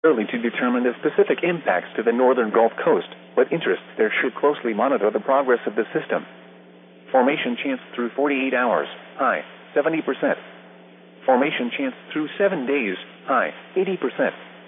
Early to determine the specific impacts to the northern Gulf Coast, but interests there should closely monitor the progress of the system. Formation chance through 48 hours, high, 70%. Formation chance through 7 days, high, 80%.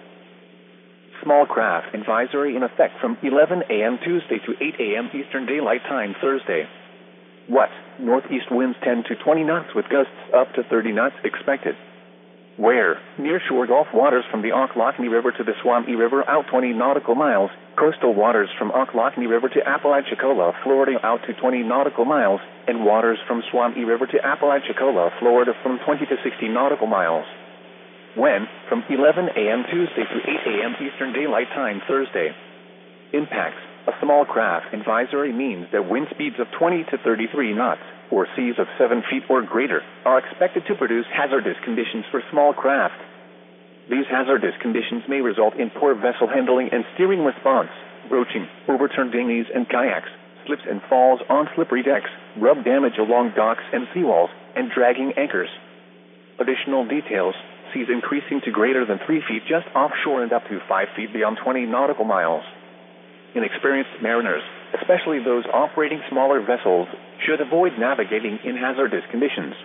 Small craft advisory in effect from 11 a.m. Tuesday to 8 a.m. Eastern Daylight Time Thursday. What? Northeast winds 10 to 20 knots with gusts up to 30 knots expected. Where? Nearshore Gulf waters from the Ocklawahamie River to the Suwannee River out 20 nautical miles, coastal waters from Ocklawahamie River to Apalachicola, Florida out to 20 nautical miles, and waters from Suwannee River to Apalachicola, Florida from 20 to 60 nautical miles. When? From 11 a.m. Tuesday to 8 a.m. Eastern Daylight Time Thursday. Impacts. A small craft advisory means that wind speeds of 20 to 33 knots, or seas of 7 feet or greater, are expected to produce hazardous conditions for small craft. These hazardous conditions may result in poor vessel handling and steering response, broaching, overturned dinghies and kayaks, slips and falls on slippery decks, rub damage along docks and seawalls, and dragging anchors. Additional details. Seas increasing to greater than 3 feet just offshore and up to 5 feet beyond 20 nautical miles. Inexperienced mariners, especially those operating smaller vessels, should avoid navigating in hazardous conditions.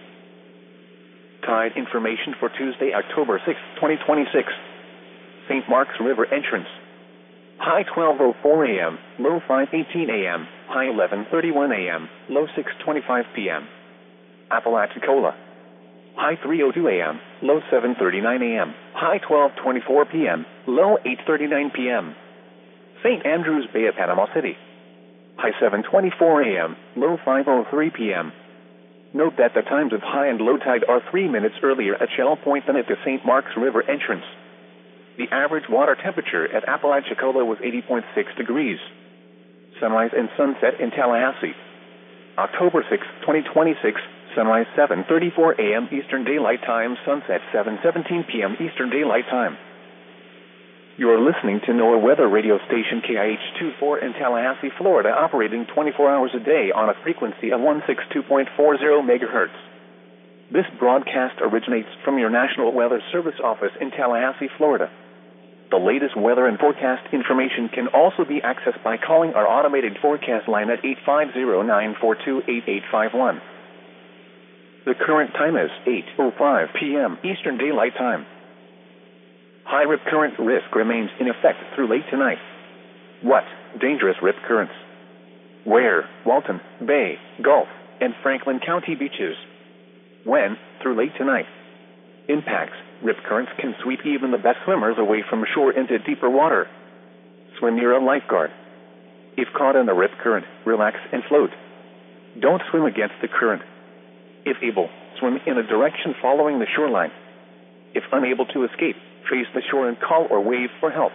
Tide information for Tuesday, October 6, 2026. St. Mark's River entrance. High 12:04 a.m., low 5:18 a.m., high 11:31 a.m., low 6:25 p.m. Apalachicola. High 3:02 a.m., low 7:39 a.m., high 12:24 p.m., low 8:39 p.m. St. Andrews Bay at Panama City. High 7:24 a.m., low 5:03 p.m. Note that the times of high and low tide are 3 minutes earlier at Shell Point than at the St. Mark's River entrance. The average water temperature at Apalachicola was 80.6 degrees. Sunrise and sunset in Tallahassee. October 6, 2026, sunrise 7:34 a.m. Eastern Daylight Time, sunset 7:17 p.m. Eastern Daylight Time. You are listening to NOAA weather radio station KIH-24 in Tallahassee, Florida, operating 24 hours a day on a frequency of 162.40 megahertz. This broadcast originates from your National Weather Service office in Tallahassee, Florida. The latest weather and forecast information can also be accessed by calling our automated forecast line at 850-942-8851. The current time is 8:05 p.m. Eastern Daylight Time. High rip current risk remains in effect through late tonight. What? Dangerous rip currents. Where? Walton, Bay, Gulf, and Franklin County beaches. When? Through late tonight. Impacts. Rip currents can sweep even the best swimmers away from shore into deeper water. Swim near a lifeguard. If caught in the rip current, relax and float. Don't swim against the current. If able, swim in a direction following the shoreline. If unable to escape, face the shore and call or wave for help.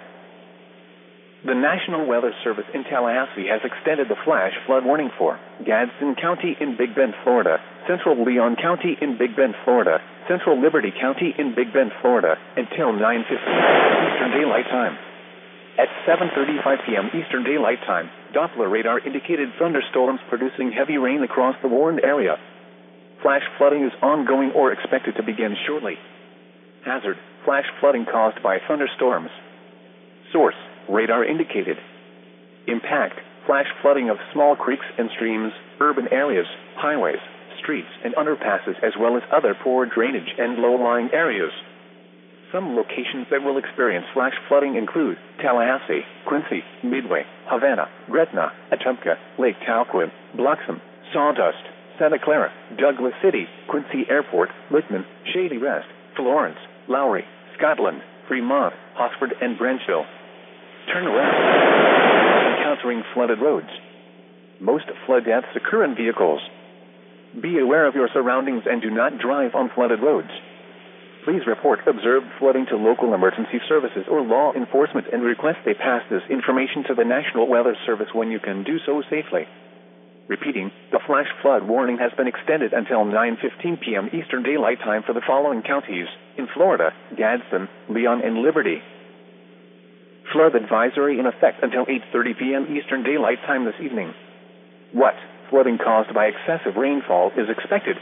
The National Weather Service in Tallahassee has extended the flash flood warning for Gadsden County in Big Bend, Florida, Central Leon County in Big Bend, Florida, Central Liberty County in Big Bend, Florida, until 9:15 Eastern Daylight Time. At 7:35 p.m. Eastern Daylight Time, Doppler radar indicated thunderstorms producing heavy rain across the warned area. Flash flooding is ongoing or expected to begin shortly. Hazard: flash flooding caused by thunderstorms. Source: radar indicated. Impact: flash flooding of small creeks and streams, urban areas, highways, streets, and underpasses, as well as other poor drainage and low-lying areas. Some locations that will experience flash flooding include Tallahassee, Quincy, Midway, Havana, Gretna, Atumpka, Lake Talquin, Bloxham, Sawdust, Santa Clara, Douglas City, Quincy Airport, Littman, Shady Rest, Florence, Lowry, Scotland, Fremont, Hosford, and Branchville. Turn around. Encountering flooded roads. Most flood deaths occur in vehicles. Be aware of your surroundings and do not drive on flooded roads. Please report observed flooding to local emergency services or law enforcement and request they pass this information to the National Weather Service when you can do so safely. Repeating, the flash flood warning has been extended until 9:15 p.m. Eastern Daylight Time for the following counties: in Florida, Gadsden, Leon, and Liberty. Flood advisory in effect until 8:30 p.m. Eastern Daylight Time this evening. What? Flooding caused by excessive rainfall is expected.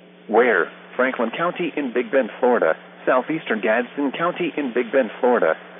Where? Franklin County in Big Bend, Florida, southeastern Gadsden County in Big Bend, Florida,